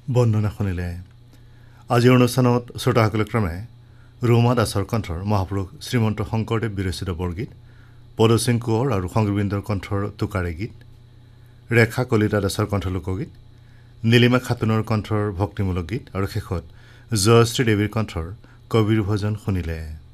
বন্দনা শুনিলে আজিৰ অনুষ্ঠানত শ্ৰোতাসকলে ক্ৰমে ৰোমা দাসৰ কণ্ঠৰ মহাপুৰুষ শ্ৰীমন্ত শংকৰদেৱ বিৰচিত বৰগীত, পদসিং কোঁৱৰ আৰু সংগীবৃন্দৰ কণ্ঠৰ টোকাৰে গীত, ৰেখা কলিতা দাসৰ কণ্ঠ লোকগীত, নীলিমা খাতুনৰ কণ্ঠৰ ভক্তিমূলক গীত আৰু শেষত জয়শ্ৰী দেৱীৰ কণ্ঠৰ কবিৰ ভজন শুনিলে।